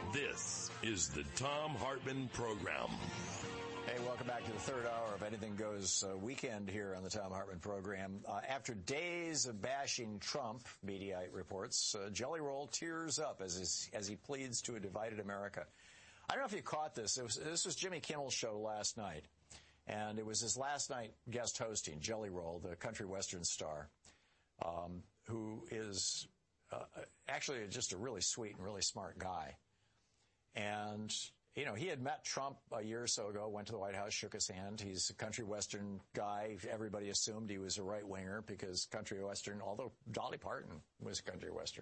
This is the Thom Hartmann Program. Hey, welcome back to the third hour of Anything Goes weekend here on the Thom Hartmann Program. After days of bashing Trump, Mediaite reports, Jelly Roll tears up as he pleads to a divided America. I don't know if you caught this. This was Jimmy Kimmel's show last night, and it was his last night guest hosting, Jelly Roll, the country western star, who is actually just a really sweet and really smart guy. And, you know, he had met Trump a year or so ago, went to the White House, shook his hand. He's a country western guy. Everybody assumed he was a right-winger because country western, although Dolly Parton was country western.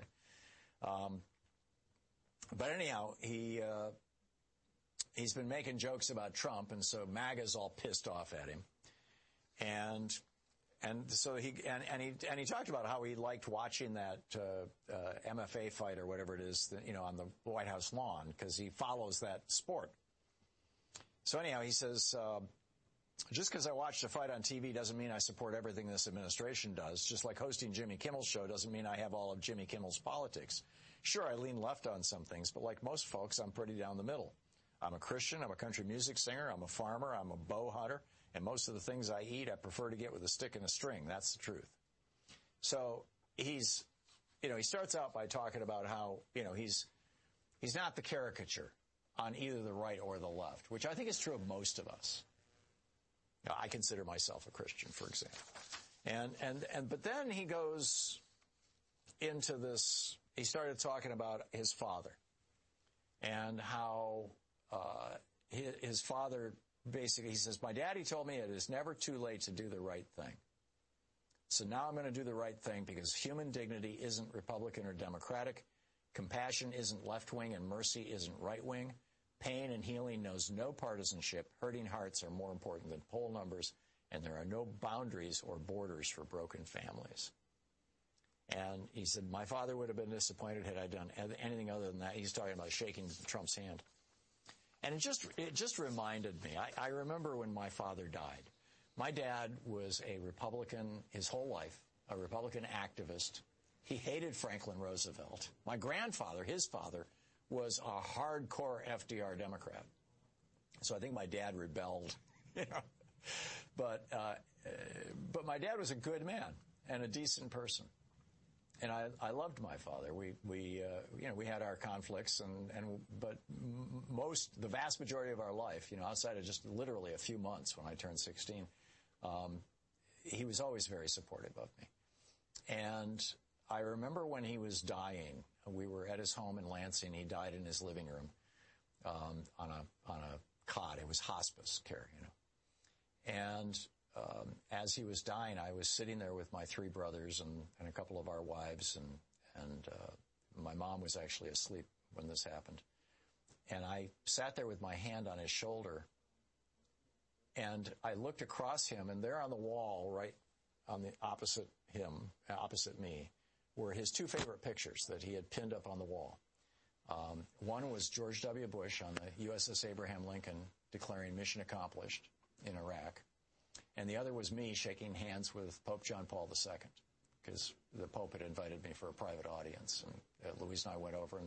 But anyhow, he's been making jokes about Trump, and so MAGA's all pissed off at him. And so he talked about how he liked watching that MFA fight or whatever it is, that, you know, on the White House lawn, because he follows that sport. So anyhow, he says, just because I watched a fight on TV doesn't mean I support everything this administration does. Just like hosting Jimmy Kimmel's show doesn't mean I have all of Jimmy Kimmel's politics. Sure, I lean left on some things, but like most folks, I'm pretty down the middle. I'm a Christian, I'm a country music singer, I'm a farmer, I'm a bow hunter. And most of the things I eat, I prefer to get with a stick and a string. That's the truth. So he starts out by talking about how, you know, he's not the caricature on either the right or the left, which I think is true of most of us. Now, I consider myself a Christian, for example. But then he goes into this, he started talking about his father and how his father, basically, he says, my daddy told me it is never too late to do the right thing. So now I'm going to do the right thing because human dignity isn't Republican or Democratic. Compassion isn't left-wing and mercy isn't right-wing. Pain and healing knows no partisanship. Hurting hearts are more important than poll numbers, and there are no boundaries or borders for broken families. And he said, my father would have been disappointed had I done anything other than that. He's talking about shaking Trump's hand. And it just reminded me, I remember when my father died. My dad was a Republican his whole life, a Republican activist. He hated Franklin Roosevelt. My grandfather, his father, was a hardcore FDR Democrat. So I think my dad rebelled, you know. But my dad was a good man and a decent person. And I loved my father. We had our conflicts, but the vast majority of our life, you know, outside of just literally a few months when I turned 16, he was always very supportive of me. And I remember when he was dying, we were at his home in Lansing. He died in his living room on a cot. It was hospice care, you know. And as he was dying, I was sitting there with my three brothers and a couple of our wives, and my mom was actually asleep when this happened. And I sat there with my hand on his shoulder, and I looked across him, and there on the wall, right on the opposite me, were his two favorite pictures that he had pinned up on the wall. One was George W. Bush on the USS Abraham Lincoln declaring mission accomplished in Iraq. And the other was me shaking hands with Pope John Paul II, because the Pope had invited me for a private audience. And Louise and I went over, and